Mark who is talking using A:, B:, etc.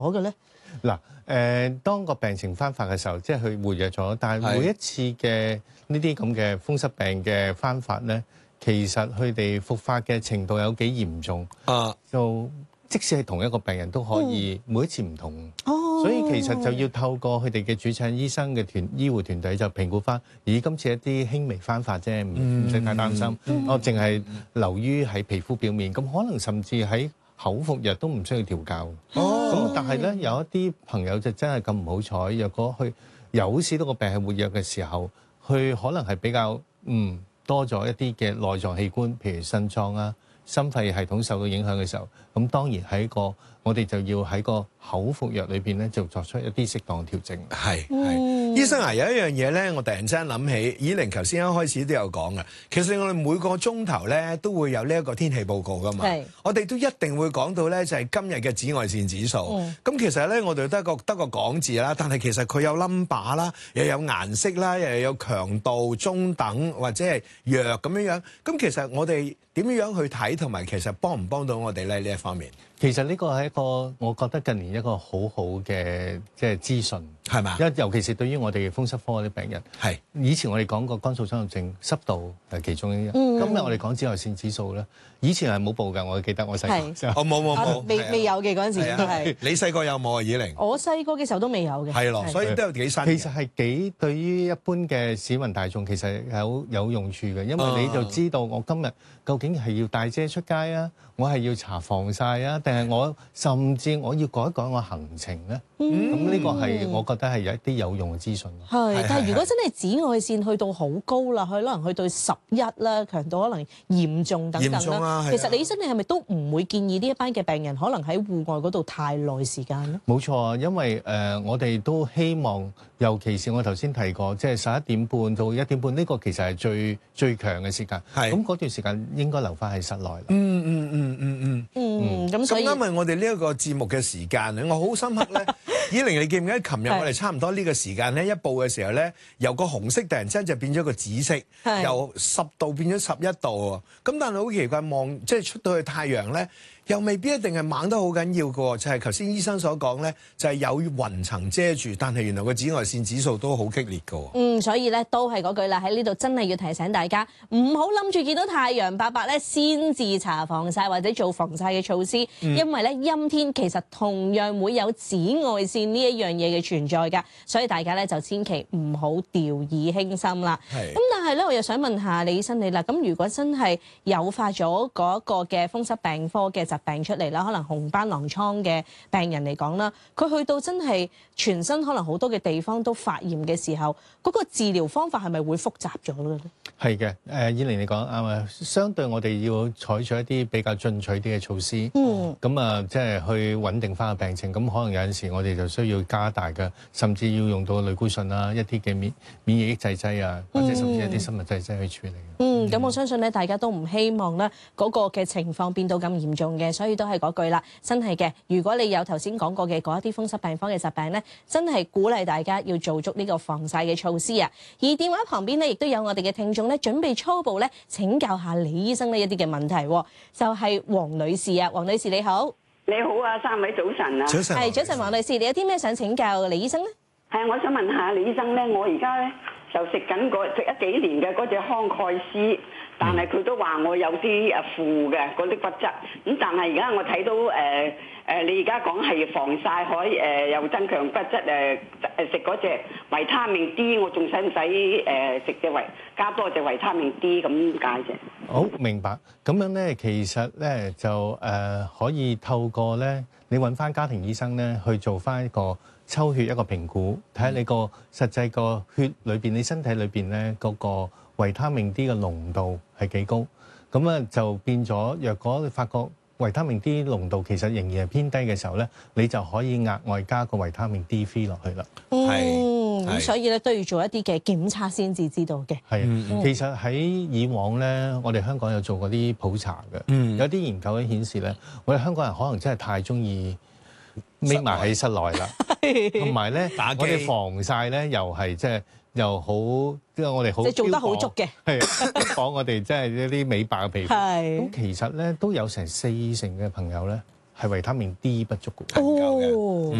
A: 嘅咧？
B: 嗱，當個病情翻發嘅時候，即係佢活躍咗，但係每一次嘅呢啲咁嘅風濕病嘅翻發咧，其實佢哋復發嘅程度有幾嚴重啊？就即使係同一個病人都可以每一次唔同，所以其實就要透過佢哋嘅主診醫生嘅醫護團隊就評估翻，咦，今次一啲輕微翻發啫，唔使太擔心，我淨係留於喺皮膚表面，咁可能甚至喺口服藥都唔需要調校。咁但係咧，有一啲朋友就真係咁唔好彩，若果佢有時到個病係活躍嘅時候，佢可能係比較多咗一啲嘅內臟器官，譬如腎臟啊、心肺系統受到影響嘅時候，咁當然喺我哋就要喺個口服藥裏邊咧，就作出一啲適當嘅調整。
C: 係，醫生啊，有一樣嘢咧，我突然之間諗起，以玲頭先一開始都有講嘅，其實我哋每個鐘頭咧都會有呢一個天氣報告噶嘛，我哋都一定會講到咧就係今日嘅紫外線指數。咁其實咧我哋得個講字啦，但係其實佢有 number 啦，又有顏色啦，又有強度、中等或者係弱咁樣。咁其實我哋點樣去睇，同埋其實幫唔幫到我哋咧呢一方面？
B: 其實呢個係一個我覺得近年一個好好嘅即係資訊，係嘛？因為尤其是對於我哋風濕科嗰啲病人，係以前我哋講過乾燥傷寒症、濕度係其中一樣。今日我哋講紫外線指數咧，以前係冇報㗎，我記得我細個。
C: 冇，
A: 未有嘅嗰陣時係。
C: 你細個有冇啊？以玲？
A: 我細個嘅時候都未有嘅。
C: 係咯，所以都有幾新。
B: 其實係幾對於一般嘅市民大眾其實係有用處嘅，因為你就知道我今日究竟係要帶遮出街啊，我係要搽防曬啊，定係我甚至我要改一改我行程咧？咁呢個係我覺得係有一啲有用嘅資訊。
A: 係，但係如果真係紫外線去到好高啦，可能去到11啦，強度可能嚴重等等啦。其實李醫生你係咪都唔會建議呢一班嘅病人可能喺戶外嗰度太耐時間咧？冇錯，因為我哋都希望，尤其是我頭先提過，即係11點半到1點半呢個其實係最強嘅時間。係咁嗰段時間應該留翻喺室內啦。 咁所以
C: 因為我哋呢一個節目嘅時間咧，我好深刻咧。以玲，你記唔記得琴日我哋差唔多呢個時間咧一報嘅時候咧，由個紅色突然之間就變咗個紫色，由10度變咗11度喎。咁但係好奇怪，即係出到去太陽咧，又未必一定係猛得好緊要嘅喎。就係頭先醫生所講咧，就係有雲層遮住，但係原來個紫外線指數都好激烈嘅喎。
A: 所以咧都係嗰句啦，喺呢度真係要提醒大家，唔好諗住見到太陽白白咧先至搽防曬或者做防曬嘅措施，因為咧陰天其實同樣會有紫外線呢一樣嘢嘅存在㗎，所以大家咧就千祈唔好掉以輕心啦。咁但係咧，我又想問下李醫生你啦，咁如果真係誘發咗嗰一個嘅風濕病科嘅疾病出嚟啦，可能紅斑狼瘡嘅病人嚟講啦，佢去到真係全身可能好多嘅地方都發炎嘅時候，嗰個治療方法係咪會複雜咗咧？
B: 係嘅，以玲你講啱啊，相對我哋要採取一啲比較進取啲嘅措施，咁啊，即係去穩定翻個病情。咁可能有陣時我哋就需要加大嘅，甚至要用到類固醇啊，一啲嘅免疫抑制劑啊，或者甚至一啲生物製劑去處理。咁我相信咧，大家都唔希望咧嗰個嘅情況變到咁嚴重嘅，所以都係嗰句啦，真係嘅。如果你有頭先講過嘅嗰一啲風濕病科嘅疾病咧，真係鼓勵大家要做足呢個防曬嘅措施啊。而電話旁邊咧，亦都有我哋嘅聽眾咧，準備初步咧請教下李醫生呢一啲嘅問題，就係黃女士啊，黃女士你好。
D: 你好啊，3位早晨啊！
C: 早晨，
A: 係早晨，黃女士，你有啲咩想請教李醫生咧？
D: 係，我想問下李醫生咧，我而家咧就食咗幾年嘅嗰隻康蓋斯，但係佢都話我有啲負嘅嗰啲骨質，咁但係而家我睇到你而家講係防曬可以又增強骨質食嗰隻維他命 D， 我仲使唔使食加多隻維他命 D 咁解啫？
B: 好明白，咁樣咧，其實咧就可以透過咧，你揾翻家庭醫生咧去做翻一個抽血一個評估，睇下你個實際個血裏邊，你身體裏邊咧嗰個維他命 D 嘅濃度係幾高，咁啊就變咗，若果你發覺維他命 D 濃度其實仍然係偏低嘅時候咧，你就可以額外加個維他命 D3 落去啦。
A: 咁所以咧都要做一啲嘅檢測先至知道嘅。
B: 係，其實喺以往咧，我哋香港有做過啲普查嘅，有啲研究咧顯示咧，我哋香港人可能真係太中意匿埋喺室內啦，同埋咧我哋防曬咧又係即係又好，即係我哋好
A: 即係做得好足嘅，
B: 係講我哋即係一啲美白嘅皮膚。咁其實咧都有成40%嘅朋友咧係維他命 D 不足嘅。
C: 夠嘅
A: 哦。